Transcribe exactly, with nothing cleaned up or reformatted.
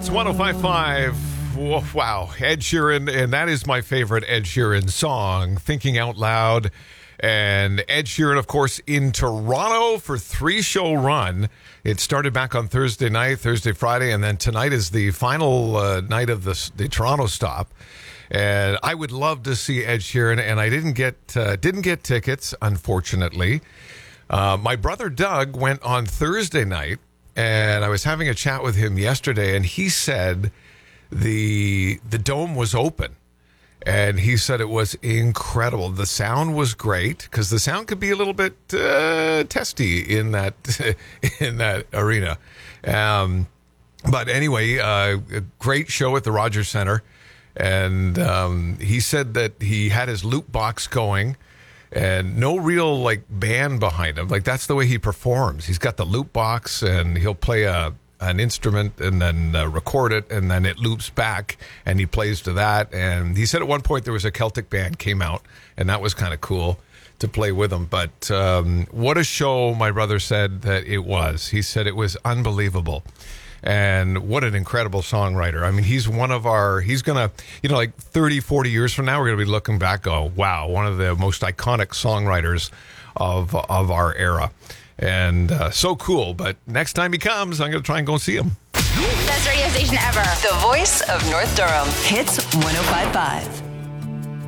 Hits one oh five point five. Wow, Ed Sheeran, and that is my favorite Ed Sheeran song, Thinking Out Loud. And Ed Sheeran, of course, in Toronto for three-show run. It started back on Thursday night, Thursday, Friday, and then tonight is the final uh, night of the, the Toronto stop. And I would love to see Ed Sheeran, and I didn't get uh, didn't get tickets, unfortunately. Uh, my brother Doug went on Thursday night, and I was having a chat with him yesterday, and he said the the dome was open. And he said it was incredible. The sound was great because the sound could be a little bit uh, testy in that in that arena. Um, but anyway, uh, a great show at the Rogers Centre. And um, he said that he had his loop box going and no real like band behind him. Like that's the way he performs. He's got the loop box and he'll play a an instrument and then uh, record it and then it loops back and he plays to that. And he said at one point there was a Celtic band came out and that was kind of cool to play with them. But um, what a show, my brother said that it was. He said it was unbelievable. And what an incredible songwriter. I mean, he's one of our, he's going to, you know, like thirty, forty years from now, we're going to be looking back, oh, wow, one of the most iconic songwriters of of our era. And uh, so cool. But next time he comes, I'm going to try and go see him. Best radio station ever. The voice of North Durham. Hits one oh five point five.